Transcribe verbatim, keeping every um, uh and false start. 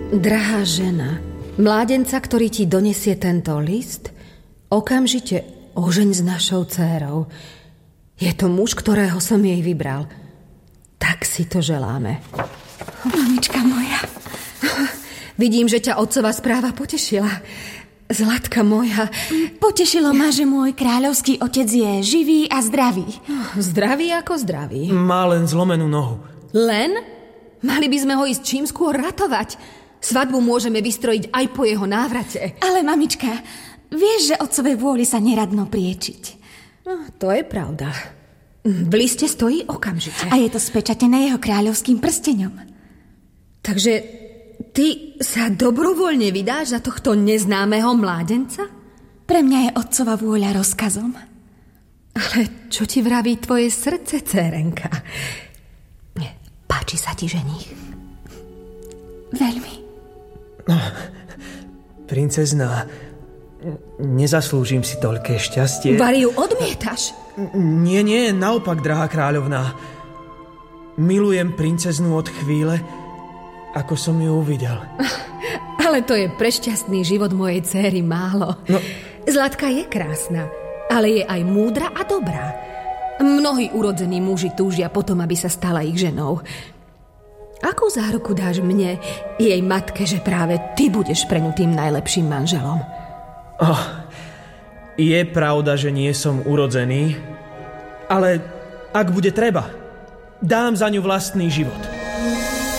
Drahá žena, mládenca, ktorý ti donesie tento list, okamžite ožeň s našou dcérou. Je to muž, ktorého som jej vybral. Tak si to želáme. Mamička moja. Vidím, že ťa otcová správa potešila. Zlatka moja. Potešilo ma, že môj kráľovský otec je živý a zdravý. Zdravý ako zdravý. Má len zlomenú nohu. Len? Mali by sme ho ísť čím skôr ratovať. Svadbu môžeme vystrojiť aj po jeho návrate. Ale mamička, vieš, že otcovej vôli sa neradno priečiť. No, to je pravda. V liste stojí okamžite. A je to spečatené jeho kráľovským prsteňom. Takže ty sa dobrovoľne vydáš za tohto neznámeho mládenca? Pre mňa je otcova vôľa rozkazom. Ale čo ti vraví tvoje srdce, dcérenka? Páči sa ti ženích? Veľmi. No, princezná, nezaslúžim si toľké šťastie. Variu odmietaš? Nie, nie, naopak, drahá kráľovná. Milujem princeznú od chvíle, ako som ju uvidel. Ale to je pre šťastný život mojej céry málo. No. Zlatka je krásna, ale je aj múdra a dobrá. Mnohí urodzení muži túžia potom, aby sa stala ich ženou. Akú záruku dáš mne, jej matke, že práve ty budeš pre ňu tým najlepším manželom? Oh, je pravda, že nie som urodzený, ale ak bude treba, dám za ňu vlastný život.